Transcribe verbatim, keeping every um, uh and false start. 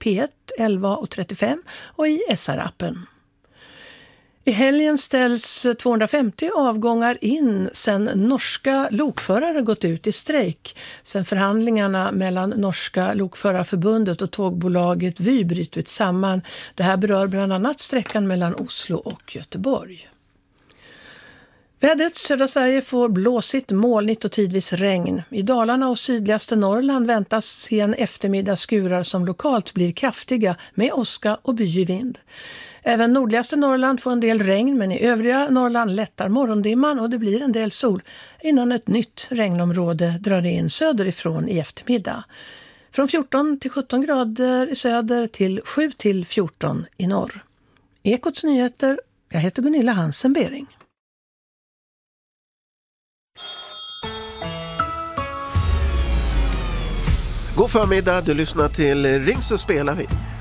P ett elva och trettiofem och i S R-appen. I helgen ställs tvåhundrafemtio avgångar in sedan norska lokförare gått ut i strejk sedan förhandlingarna mellan norska lokförarförbundet och tågbolaget Vy brutit samman. Det här berör bland annat sträckan mellan Oslo och Göteborg. Vädret: södra Sverige får blåsigt, molnigt och tidvis regn. I Dalarna och sydligaste Norrland väntas sen eftermiddag skurar som lokalt blir kraftiga med åska och byig vind. Även nordligaste Norrland får en del regn, men i övriga Norrland lättar morgondimman och det blir en del sol innan ett nytt regnområde drar in söderifrån i eftermiddag. Från fjorton till sjutton grader i söder till sju till fjorton i norr. Ekots nyheter, jag heter Gunilla Hansen-Bering. God förmiddag, du lyssnar till Ring så spelar vi.